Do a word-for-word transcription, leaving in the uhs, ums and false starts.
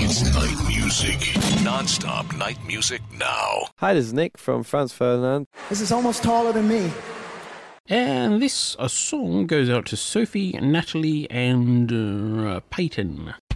It's night music. Non-stop night music now. Hi, this is Nick from Franz Ferdinand. This is almost taller than me. And this a song goes out to Sophie, Natalie, and uh, Peyton.